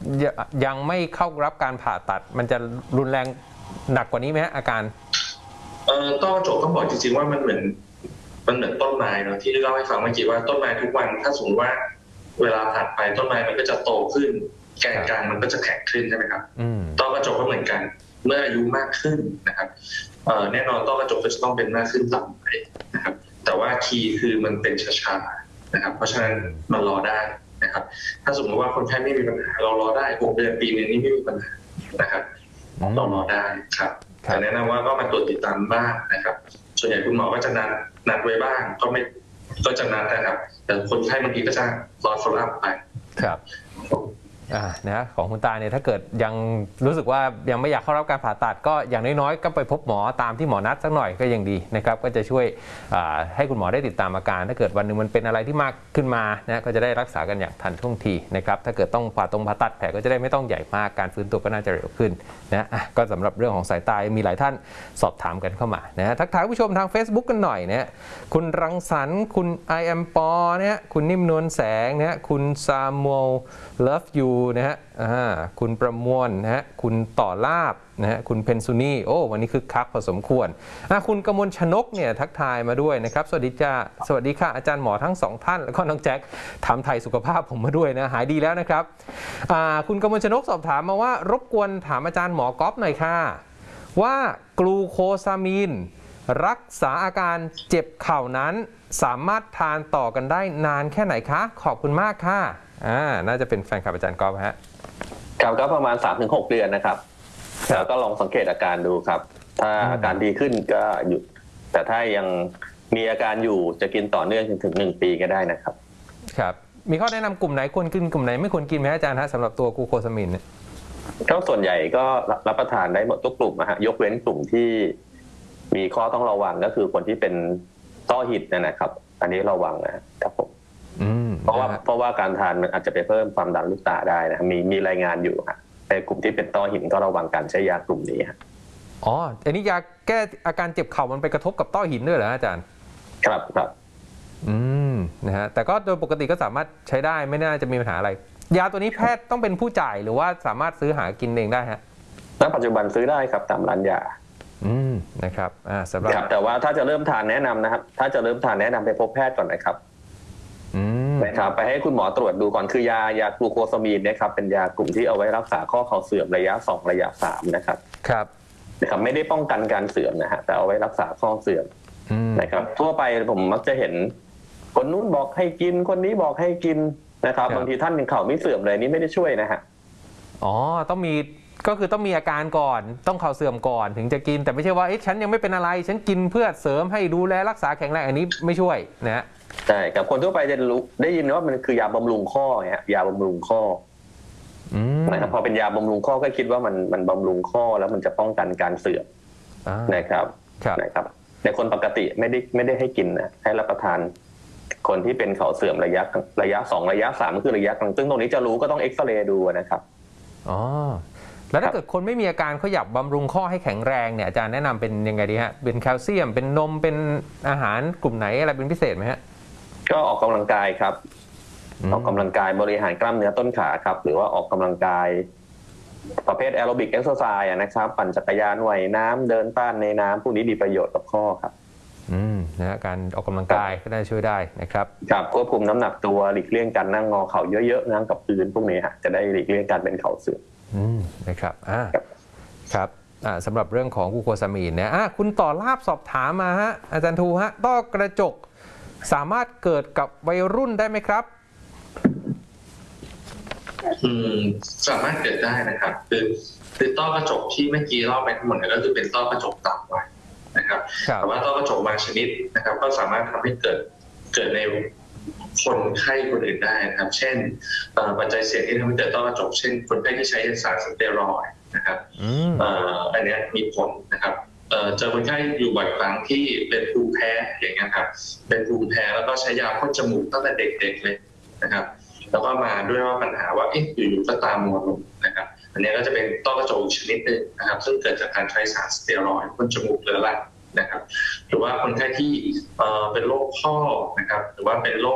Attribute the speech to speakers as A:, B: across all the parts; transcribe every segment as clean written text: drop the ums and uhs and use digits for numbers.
A: ยังไม่เข้ารับการผ่าตัดมันจะรุนแรงหนักกว่านี้ไหมอาการ
B: ต้อกระจกต้องบอกจริงๆว่ามันเหมือนต้นไม้เนาะที่เล่าให้ฟังเมื่อกี้ว่าต้นไม้ทุกวันถ้าสมมติว่าเวลาผ่านไปต้นไม้มันก็จะโตขึ้นแกนกลางมันก็จะแข็งขึ้นใช่ไหมครับต้อกระจกก็เหมือนกันเมื่ออายุมากขึ้นนะครับแน่นอนต้อกระจกก็จะต้องเป็นมากขึ้นต่ำไปนะครับแต่ว่าคีย์คือมันเป็นช้าๆนะครับเพราะฉะนั้นมันรอได้นะครับถ้าสมมติว่าคนไข้ไม่มีปัญหาเรารอได้6 เดือนปีนึงนี่ไม่มีปัญหานะครับเรารอได้ครับแต่แนะนำว่าก็มาตรวจติดตามบ้างนะครับส่วนใหญ่คุณหมอก็จะนัดไว้บ้างก็จะนัดนะครับแต่คนไข้บางทีก็จะรอ follow up ไป
A: ครับนะของคุณตาเนี่ยถ้าเกิดยังรู้สึกว่ายังไม่อยากเข้ารับการผ่าตัดก็อย่างน้อยๆก็ไปพบหมอตามที่หมอนัดสักหน่อยก็ยังดีนะครับก็จะช่วยให้คุณหมอได้ติดตามอาการถ้าเกิดวันหนึ่งมันเป็นอะไรที่มากขึ้นมานะก็จะได้รักษากันอย่างทันท่วงทีนะครับถ้าเกิดต้องผ่าตัดแผลก็จะได้ไม่ต้องใหญ่มากการฟื้นตัวก็น่าจะเร็วขึ้นนะก็สำหรับเรื่องของสายตามีหลายท่านสอบถามกันเข้ามานะทักทายผู้ชมทาง Facebook กันหน่อยนะคุณรังสรรค์คุณ I am ปอเนี่ยคุณนิ่มนวลแสงนะคุณซามูล Love you นะฮะคุณประมวลนะฮะคุณต่อลาบนะฮะคุณเพนซูนี่โอ้วันนี้คึกคักพอสมควรคุณกมลชนกเนี่ยทักทายมาด้วยนะครับสวัสดีค่ะอาจารย์หมอทั้ง2ท่านแล้วก็น้องแจ็คถามไทยสุขภาพผมมาด้วยนะหายดีแล้วนะครับคุณกมลชนกสอบถามมาว่ารบกวนถามอาจารย์หมอก๊อฟหน่อยค่ะว่ากลูโคซามีนรักษาอาการเจ็บเข่านั้นสามารถทานต่อกันได้นานแค่ไหนคะขอบคุณมากค่ะน่าจะเป็นแฟนคลับอาจารย์ก๊อฟฮะ
C: ครับก็ประมาณ 3-6 เดือนนะครับแล้วก็ลองสังเกตอาการดูครับถ้าอาการดีขึ้นก็หยุดแต่ถ้ายังมีอาการอยู่จะกินต่อเนื่องถึง1 ปีก็ได้นะครับ
A: ครับมีข้อแนะนำกลุ่มไหนควรกินกลุ่มไหนไม่ควรกินไหมอาจารย์ฮะสำหรับตัวกลูโคซามินเนี่ย
C: ก็ส่วนใหญ่ก็รับประทานได้หมดทุกกลุ่มนะฮะยกเว้นกลุ่มที่มีข้อต้องระวังก็คือคนที่เป็นต้อหินนะครับอันนี้ระวังนะครับผมเพราะว่าการทานมันอาจจะไปเพิ่มความดันลูกตาได้นะมีรายงานอยู่ฮะในกลุ่มที่เป็นต้อหินก็ระวังการใช้ยากลุ่มนี้ฮะ
A: อันนี้ยาแก้อาการเจ็บเข่ามันไปกระทบกับต้อหินด้วยเหรออาจารย์
C: ครับ
A: นะฮะแต่ก็โดยปกติก็สามารถใช้ได้ไม่น่าจะมีปัญหาอะไรยาตัวนี้แพทย์ต้องเป็นผู้จ่ายหรือว่าสามารถซื้อหากินเองได้ฮะ
C: ณปัจจุบันซื้อได้ครับตามร้านยา
A: นะครับสำหรับ
C: แต่ว่าถ้าจะเริ่มทานแนะนำนะครับถ้าจะเริ่มทานแนะนำไปพบแพทย์ก่อนนะครับนะครับไปให้คุณหมอตรวจดูก่อนคือยากลูโคซามีนนะครับเป็นยากลุ่มที่เอาไว้รักษาข้อเข่าเสื่อมระยะ2ระยะ3นะครับนะครับไม่ได้ป้องกันการเสื่อมนะฮะแต่เอาไว้รักษาข้อเสื่อมนะครับทั่วไปผมมักจะเห็นคนนู้นบอกให้กินคนนี้บอกให้กินนะครับบางทีท่านเข่าไม่เสื่อมเลยนี่ไม่ได้ช่วยนะฮะ
A: ต้องมีอาการก่อนต้องเข่าเสื่อมก่อนถึงจะกินแต่ไม่ใช่ว่าฉันยังไม่เป็นอะไรฉันกินเพื่อเสริมให้ดูแลรักษาแข็งแรงอันนี้ไม่ช่วยนะฮะ
C: ใช่กับคนทั่วไปจะรู้ได้ยินว่ามันคือยาบำรุงข้อเนี่ยยาบำรุงข้อนะครับพอเป็นยาบำรุงข้อก็คิดว่ามันบำรุงข้อแล้วมันจะป้องกันการเสื่อมนะครับในคนปกติไม่ได้ให้กินนะให้รับประทานคนที่เป็นเข่าเสื่อมระยะ2ระยะ3คือระยะกลางซึ่งตรงนี้จะรู้ก็ต้องเอ็กซเรย์ดูนะครับ
A: แล้วถ้าเกิดคนไม่มีอาการเขาอยากบำรุงข้อให้แข็งแรงเนี่ยอาจารย์แนะนำเป็นยังไงดีฮะเป็นแคลเซียมเป็นนมเป็นอาหารกลุ่มไหนอะไรเป็นพิเศษไหมฮะ
C: ก็ออกกำลังกายครับออกกำลังกายบริหารกล้ามเนื้อต้นขาครับหรือว่าออกกำลังกายประเภทแอโรบิกเอ็กซ์ไซส์นะครับปั่นจักรยานว่ายน้ำเดินต้านในน้ำพวกนี้มีประโยชน์กับข้อครับ
A: นะการออกกำลังกายก็ได้ช่วยได้นะครับ
C: ครับควบคุมน้ำหนักตัวหลีกเลี่ยงการนั่งงอเข่าเยอะๆนั่งกับพื้นพวกนี้ฮะจะได้หลีกเลี่ยงการเป็นเข่าเสื่อม
A: นะครับครับสำหรับเรื่องของกลูโคซามีนเนี่ยคุณต่อลาบสอบถามมาฮะอาจารย์ทูฮะต้อกระจกสามารถเกิดกับวัยรุ่นได้ไหมครับ
B: สามารถเกิดได้นะครับคือต้อกระจกที่เมื่อกี้เล่าไปทั้งหมดก็คือเป็นต้อกระจกต่ำวัยนะครับแต่ว่าต้อกระจกบางชนิดนะครับก็สามารถทำให้เกิดในคนไข้คนอื่นได้นะครับเช่นปัจจัยเสี่ยงที่ทำให้เกิดต้อกระจกเช่นคนไข้ที่ใช้สารสเตียรอยด์นะครับอันนี้มีผลนะครับเจอคนไข้อยู่บ่อยครั้งที่เป็นภูมิแพ้อย่างเงี้ยครับเป็นภูมิแพ้แล้วก็ใช้ยาพ่นจมูกตั้งแต่เด็กๆเลยนะครับแล้วก็มาด้วยว่าปัญหาว่าอยู่ๆก็ตามัวลงนะครับอันนี้ก็จะเป็นต้อกระจกชนิดหนึ่งนะครับซึ่งเกิดจากการใช้สารสเตียรอยด์พ่นจมูกเรื้อรังนะครับหรือว่าคนไข้ที่เป็นโรคข้อนะครับหรือว่าเป็นโรค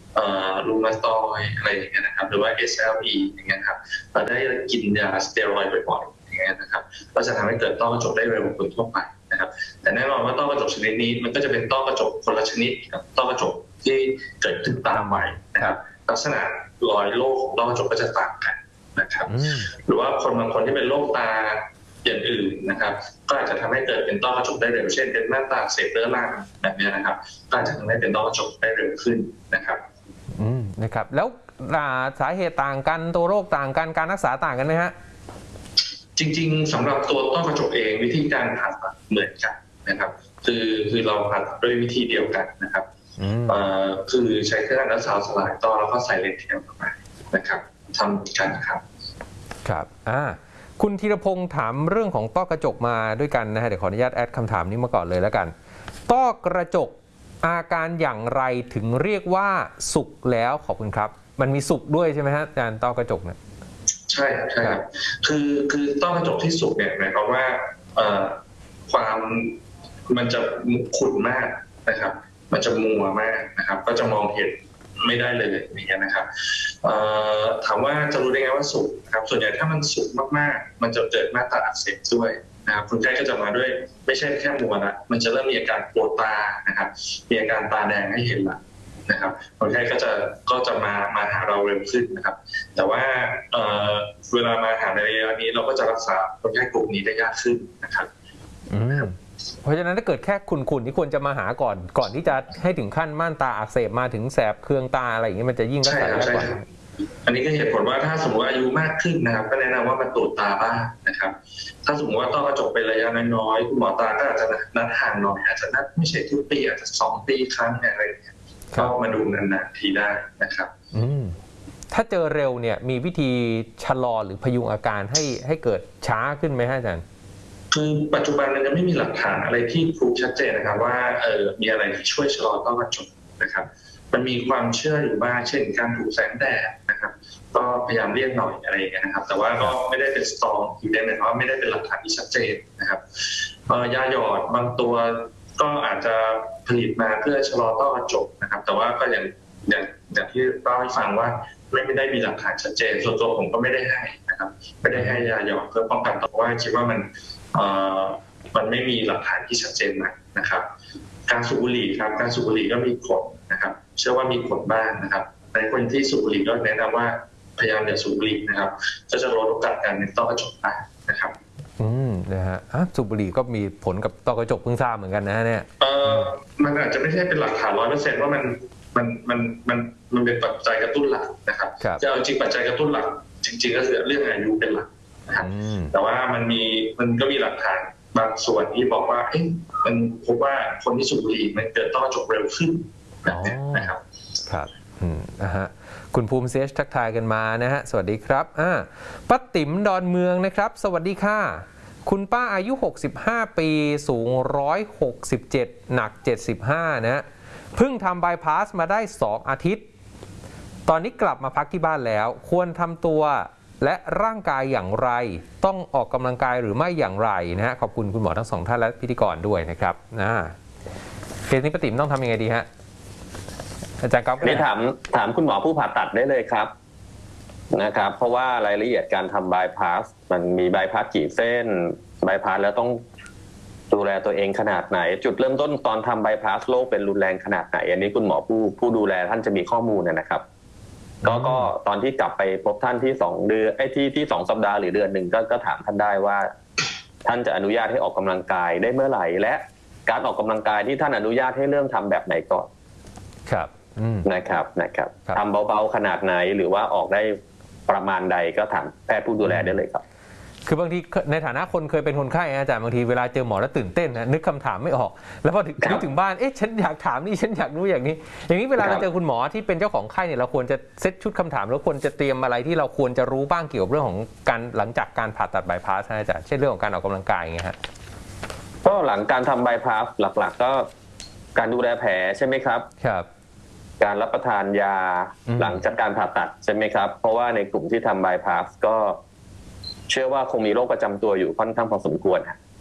B: รูมาตอยด์อะไรอย่างเงี้ยนะครับหรือว่า SLE อย่างเงี้ยครับเราได้กินยาสเตียรอยด์บ่อยๆอย่างเงี้ยนะครับก็จะทำให้เกิดต้อกระจกได้เร็วกว่าคนทั่วไปนะครับแต่แน่นอนว่าต้อกระจกชนิดนี้มันก็จะเป็นต้อกระจกคนละชนิดกับต้อกระจกที่เกิดขึ้นตามวัยนะครับลักษณะรอยโรคของต้อกระจกก็จะต่างกันนะครับหรือว่าคนบางคนที่เป็นโรคตาอย่างอื่นนะครับก็อาจจะทำให้เกิดเป็นต้อกระจกได้เร็วเช่นเป็นหน้าตาอักเสบเรื้อรังแบบนี้นะครับก็อาจจะทำให้เป็นต้อกระจกได้เร็วขึ้นนะครับ
A: นะครับแล้วสาเหตุต่างกันตัวโรคต่างกันการรักษาต่างกันไหมฮะ
B: จริงๆสำหรับตัวต้อกระจกเองวิธีการผ่าตัดเหมือนกันนะครับคือเราผ่าตัดด้วยวิธีเดียวกันนะครับคือใช้เครื่องอัลตราซาวด์สลายต้อแล้วก็ใส่เลนส์เทียมเข้าไปนะครับทำกันนะครับ
A: ครับคุณธีรพงศ์ถามเรื่องของต้อกระจกมาด้วยกันนะฮะเดี๋ยวขออนุญาตแอดคำถามนี้มาก่อนเลยแล้วกันต้อกระจกอาการอย่างไรถึงเรียกว่าสุกแล้วขอบคุณครับมันมีสุกด้วยใช่ไหมฮะอาจารย์ต้อกระจกเนี่ย
B: ใช่ครับคือต้อกระจกที่สุกเนี่ยหมายความว่าความมันจะขุ่นมากนะครับมันจะมัวมากนะครับก็จะมองเห็นไม่ได้เลยอย่างเงี้ยนะครับถามว่าจะรู้ได้ไงว่าสุกนะครับส่วนใหญ่ถ้ามันสุกมากๆมันจะเกิดม่านตาอักเสบด้วยนะครับคนไข้ก็จะมาด้วยไม่ใช่แค่มัวนะมันจะเริ่มมีอาการปวดตานะครับมีอาการตาแดงให้เห็นละนะครับคนไข้ก็จะมาหาเราเร็วขึ้นนะครับแต่ว่าเวลามาหาในระยะนี้เราก็จะรักษาคนไข้กลุ่มนี้ได้ยากขึ้นนะครับ
A: เพราะฉะนั้นถ้าเกิดแค่ขุ่นๆที่ควรจะมาหาก่อนที่จะให้ถึงขั้นม่านตาอักเสบมาถึงแสบเคืองตาอะไรอย่างนี้มันจะยิ่งรักษายากกว่า
B: อันนี้ก็เหตุผลว่าถ้าสมมติอายุมากขึ้นนะครับก็แนะนำว่ามาตรวจตาบ้างนะครับถ้าสมมติว่าต้อกระจกเป็นระยะน้อยๆคุณหมอตาก็อาจจะนัดห่างหน่อยอาจจะนัดไม่ใช่ทุกปีอาจจะ2 ปีครั้งอะไรอย่างเงี้ยก็มาดูนานๆทีได้นะครับ
A: ถ้าเจอเร็วเนี่ยมีวิธีชะลอหรือพยุงอาการให้เกิดช้าขึ้นไหมฮะอาจารย์
B: คือปัจจุบันมันยังไม่มีหลักฐานอะไรที่พรูฟชัดเจนนะครับว่ามีอะไรที่ช่วยชะลอต้อกระจกนะครับมันมีความเชื่ออยู่บ้างเช่นการถูกแสงแดดนะครับก็พยายามเลี่ยงหน่อยอะไรอย่างเงี้ยนะครับแต่ว่าก็ไม่ได้เป็นสตรองอยู่ได้หมายความว่าไม่ได้เป็นหลักฐานที่ชัดเจนนะครับยาหยอดบางตัวก็อาจจะผลิตมาเพื่อชะลอต้อกระจกนะครับแต่ว่าก็อย่างที่เล่าให้ฟังว่าไม่ได้มีหลักฐานชัดเจนส่วนตัวผมก็ไม่ได้ให้นะครับไม่ได้ให้ยาหยอดเพื่อป้องกันเพราะว่าคิดว่ามันไม่มีหลักฐานที่ชัดเจนนะครับการสูบบุหรี่ครับการสูบบุหรี่ก็มีผลนะครับเชื่อว่ามีผลบ้างนะครับในคนที่สูบบุหรี่ก็แนะนำว่าพยายามอย่าสูบบุหรี่นะครับก็จะลดโอกาสการเป็นต้อกระจกได้นะครับ
A: นะฮะสูบบุหรี่ก็มีผลกับต้อกระจกเพิ่งทราบเหมือนกันนะเนี่ย
B: มันอาจจะไม่ใช่เป็นหลักฐาน100%ว่ามันเป็นปัจจัยกระตุ้นหลักนะครับจะเอาจริงปัจจัยกระตุ้นหลักจริงๆก็คือเรื่องอายุเป็นหลักนะครับแต่ว่ามันก็มีหลักฐานบางส่วนที่บอกว่ามันพบว่าคนที่สูบบุหรี่มันเกิดต้อกระจกเร็วขึ้นนะครับ
A: ครับคุณภูมิเซชทักทายกันมานะฮะสวัสดีครับป้าติ๋มดอนเมืองนะครับสวัสดีค่ะคุณป้าอายุ65ปีสูง167หนัก75นะเพิ่งทำบายพาสมาได้2 อาทิตย์ตอนนี้กลับมาพักที่บ้านแล้วควรทำตัวและร่างกายอย่างไรต้องออกกำลังกายหรือไม่อย่างไรนะฮะขอบคุณคุณหมอทั้ง2 ท่านและพิธีกรด้วยนะครับเคสนี้ป้าติ๋มต้องทำยังไงดีฮะอาจารย์ครับ
C: นี่ถามคุณหมอผู้ผ่าตัดได้เลยครับนะครับเพราะว่ารายละเอียดการทำบายพาสมันมีบายพาสกี่เส้นบายพาสแล้วต้องดูแลตัวเองขนาดไหนจุดเริ่มต้นตอนทำบายพาสโรคเป็นรุนแรงขนาดไหนอันนี้คุณหมอผู้ดูแลท่านจะมีข้อมูลนะครับก็ตอนที่กลับไปพบท่านที่2 เดือนที่2 สัปดาห์หรือเดือนหนึ่งก็ถามท่านได้ว่าท่านจะอนุญาตให้ออกกำลังกายได้เมื่อไหร่และการออกกำลังกายที่ท่านอนุญาตให้เริ่มทำแบบไหนก่อน
A: ครับ
C: นะครับทำเบาๆขนาดไหนหรือว่าออกได้ประมาณใดก็ถามแพทย์ผู้ดูแลได้เลยครับ
A: คือบางทีในฐานะคนเคยเป็นคนไข้อาจารย์บางทีเวลาเจอหมอแล้วตื่นเต้นนะนึกคำถามไม่ออกแล้วพอนึกถึงบ้านฉันอยากถามนี่ฉันอยากรู้อย่างนี้เวลาเราเจอคุณหมอที่เป็นเจ้าของไข้เนี่ยเราควรจะเซตชุดคำถามแล้วควรจะเตรียมอะไรที่เราควรจะรู้บ้างเกี่ยวกับเรื่องของการหลังจากการผ่าตัดบายพาสอาจารย์เช่นเรื่องของการออกกำลังกายอย่างเงี้ยฮะ
C: ก็หลังการทำบายพาสหลักๆก็การดูแลแผลใช่ไหมครับ
A: ครับ
C: การรับประทานยาหลังจากการผ่าตัดใช่ไหมครับเพราะว่าในกลุ่มที่ทำบายพาสก็เชื่อว่าคงมีโรคประจำตัวอยู่ค่อนข้างพอสมควร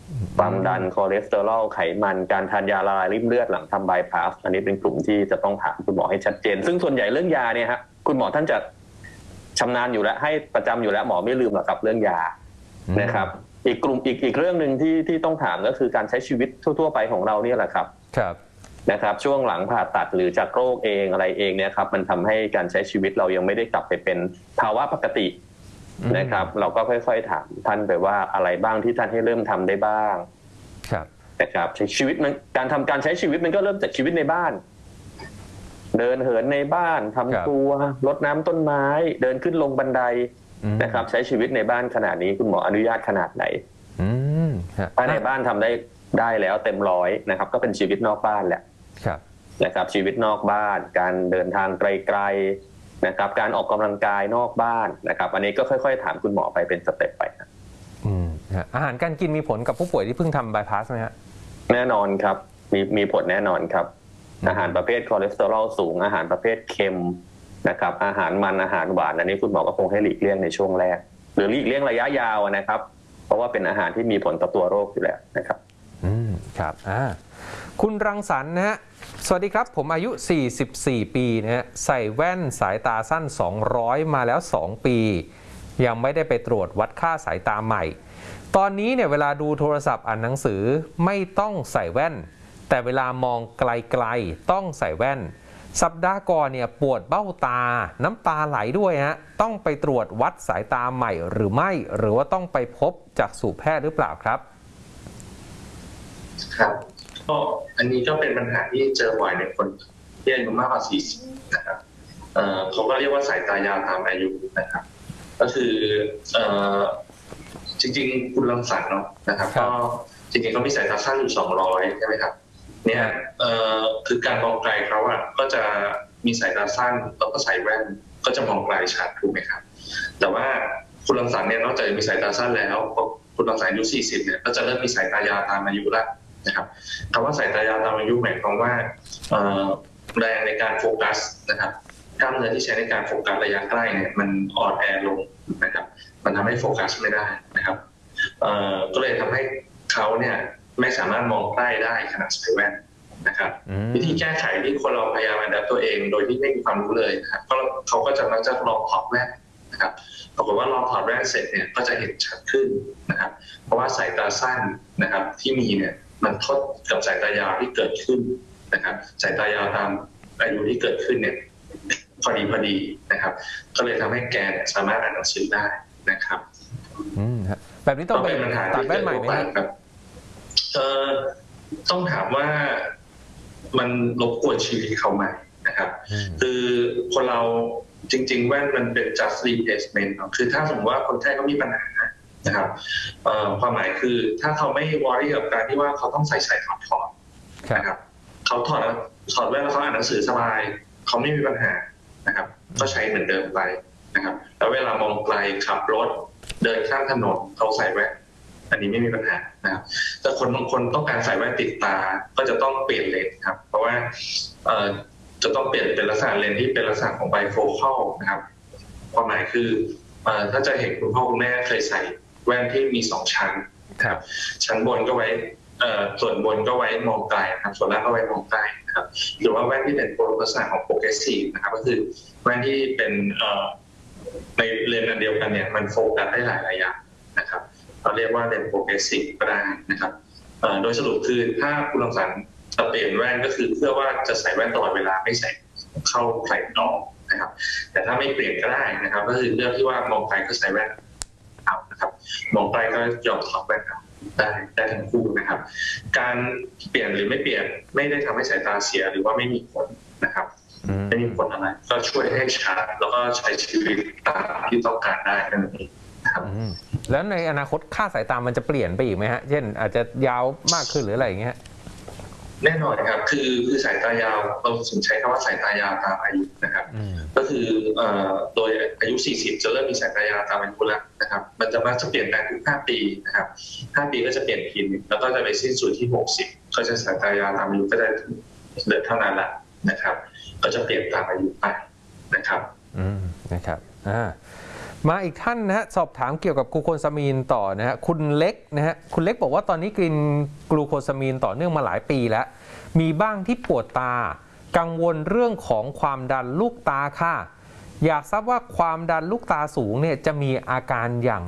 C: ความดันคอเลสเตอรอลไขมันการทานยาละลายริ่มเลือดหลังทำบายพาสอันนี้เป็นกลุ่มที่จะต้องถามคุณหมอให้ชัดเจนซึ่งส่วนใหญ่เรื่องยาเนี่ยฮะคุณหมอท่านจะชำนาญอยู่แล้วให้ประจำอยู่แล้วหมอไม่ลืมหรอกครับเรื่องยานะครับอีกเรื่องหนึ่งที่ต้องถามก็คือการใช้ชีวิตทั่วๆไปของเราเนี่ยแหละครับนะครับช่วงหลังผ่าตัดหรือจากโรคเองอะไรเองเนี่ยครับมันทำให้การใช้ชีวิตเรายังไม่ได้กลับไปเป็นภาวะปกตินะครับเราก็ค่อยๆถามท่านไปว่าอะไรบ้างที่ท่านให้เริ่มทำได้บ้างนะครับใช้ชีวิตมันการใช้ชีวิตมันก็เริ่มจากชีวิตในบ้านเดินเหินในบ้านทำครัวรดน้ำต้นไม้เดินขึ้นลงบันไดนะครับใช้ชีวิตในบ้านขนาดนี้คุณหมออนุญาตขนาดไหนถ้าในบ้านทำได้แล้วเต็มร้อยนะครับก็เป็นชีวิตนอกบ้านแหละนะครับชีวิตนอกบ้านการเดินทางไกลๆนะครับการออกกำลังกายนอกบ้านนะครับอันนี้ก็ค่อยๆถามคุณหมอไปเป็นสเต็ปไป
A: อาหารการกินมีผลกับผู้ป่วยที่เพิ่งทำบายพาสไหมฮะ
C: แน่นอนครับมีผลแน่นอนครับอาหารประเภทคอเลสเตอรอลสูงอาหารประเภทเค็มนะครับอาหารมันอาหารหวานอันนี้คุณหมอก็คงให้หลีกเลี่ยงในช่วงแรกหรือหลีกเลี่ยงระยะยาวนะครับเพราะว่าเป็นอาหารที่มีผลต่อตัวโรคอยู่แล้วนะครับ
A: ครับคุณรังสรรค์นะฮะสวัสดีครับผมอายุ44ปีนะฮะใส่แว่นสายตาสั้น200มาแล้ว2ปียังไม่ได้ไปตรวจวัดค่าสายตาใหม่ตอนนี้เนี่ยเวลาดูโทรศัพท์อ่านหนังสือไม่ต้องใส่แว่นแต่เวลามองไกลๆต้องใส่แว่นสัปดาห์ก่อนเนี่ยปวดเบ้าตาน้ำตาไหลด้วยฮะต้องไปตรวจวัดสายตาใหม่หรือไม่หรือว่าต้องไปพบจักษุแพทย์หรือเปล่าครับ
B: ครับก็อันนี้ก็เป็นปัญหาที่เจอบ่อยในคนที่อายุมากกว่า40นะครับเขาก็เรียกว่าสายตายาวตามอายุนะครับก็คือจริงๆคุณรังสรรค์เนาะนะครับก็จริงๆเขามีสายตาสั้นอยู่200ใช่ไหมครับเนี่ยคือการมองไกลเขาอ่ะก็จะมีสายตาสั้นแล้วก็ใส่แว่นก็จะมองไกลชัดถูกไหมครับแต่ว่าคุณรังสรรค์เนี่ยนอกจากจะมีสายตาสั้นแล้วคุณรังสรรค์อายุ40เนี่ยก็จะเริ่มมีสายตายาวตามอายุแล้วนะครับคำว่าสายตายาวตามอายุหมายความว่าแรงในการโฟกัสนะครับกล้ามเนื้อที่ใช้ในการโฟกัสระยะใกล้เนี่ยมันอ่อนแอลงนะครับมันทำให้โฟกัสไม่ได้นะครับก็เลยทำให้เขาเนี่ยไม่สามารถมองใกล้ได้ขณะใส่แว่นนะครับวิธีแก้ไขที่คนเราพยายามอัดแอปตัวเองโดยที่ไม่มีความรู้เลยนะครับเขาก็จะมักจะลองถอดแว่นนะครับปรากฏว่าลองถอดแว่นเสร็จเนี่ยก็จะเห็นชัดขึ้นนะครับเพราะว่าสายตาสั้นนะครับที่มีเนี่ยมันทดกับสายตายาวที่เกิดขึ้นนะครับสายตายาวตามอายุที่เกิดขึ้นเนี่ยพอดีนะครับก็เลยทำให้แกสามารถอ่านหนังสือได้นะครับ
A: แบบนี้ต้องไปตัดแว่นใหม่ไหมครับ
B: ต้องถามว่ามันรบกวนชีวิตเขาไหมนะครับคือคนเราจริงๆแว่นมันเป็น just replacement คือถ้าสมมติว่าคนไข้เขามีปัญหานะครับความหมายคือถ้าเขาไม่วอรี่กับการที่ว่าเขาต้องใส่ถอดนะครับเขาถอดแว่นแล้วเขาอ่านหนังสือสบายเขาไม่มีปัญหานะครับก็ใช้เหมือนเดิมไปนะครับแล้วเวลามองไกลขับรถเดินข้ามถนนเขาใส่แว่นอันนี้ไม่มีปัญหานะครับแต่คนบางคนต้องการใส่แว่นติดตาก็จะต้องเปลี่ยนเลนส์ครับเพราะว่าจะต้องเปลี่ยนเป็นลักษณะเลนส์ที่เป็นลักษณะของไบโฟคัลนะครับความหมายคือถ้าจะเห็นคุณพ่อคุณแม่เคยใส่แว่นที่มี2ชั้นครับชั้นบนก็ไว้ส่วนบนก็ไว้มองไกลครับส่วนล่างก็ไว้มองใกล้นะครับหรือว่าแว่นที่เป็นลักษณะของโปรเกรสซีฟนะครับก็คือแว่นที่เป็นในเลนส์อันเดียวกันเนี่ยมันโฟกัสได้หลายระยะนะครับเราเรียกว่าเลนส์โปรเกรสซีฟก็ได้นะครับโดยสรุปคือถ้าคุณรังสรรค์จะเปลี่ยนแว่นก็คือเพื่อว่าจะใส่แว่นตลอดเวลาไม่ใส่เข้าใส่ออกนะครับแต่ถ้าไม่เปลี่ยนก็ได้นะครับก็คือเรื่องที่ว่ามองไกลก็ใส่แว่นเอานะครับมองไกลก็ยอมถอดแว่นเอาได้ทั้งคู่นะครับการเปลี่ยนหรือไม่เปลี่ยนไม่ได้ทำให้สายตาเสียหรือว่าไม่มีผลนะครับไม่มีผลอะไรก็ช่วยให้ชัดแล้วก็ใช้ชีวิตตามที่ต้องการได้นั่นเองครับ
A: แล้วในอนาคตค่าสายตามันจะเปลี่ยนไปอีกไหมฮะเช่นอาจจะยาวมากขึ้นหรืออะไรอย่างเงี้ย
B: แน่นอนครับคือสายตายาวเราถึงใช้คำว่าสายตายาวตามอายุนะครับก็คือโดยอายุ40จะเริ่มมีสายตายาวตามอายุแล้วนะครับมันจะมักจะเปลี่ยนแปลงทุก5ปีนะครับ5ปีก็จะเปลี่ยนทีนึงแล้วก็จะไปสิ้นสุดที่60ก็จะสายตายาวตามอายุก็จะเหลือเท่านั้นละนะครับก็จะเปลี่ยนตามอายุไปนะครับ
A: นะครับมาอีกท่านนะฮะสอบถามเกี่ยวกับกลูโคซามีนต่อนะฮะคุณเล็กนะฮะคุณเล็กบอกว่าตอนนี้กินกลูโคซามีนต่อเนื่องมาหลายปีแล้วมีบ้างที่ปวดตากังวลเรื่องของความดันลูกตาค่ะอยากทราบว่าความดันลูกตาสูงเนี่ยจะมีอาการอย่าง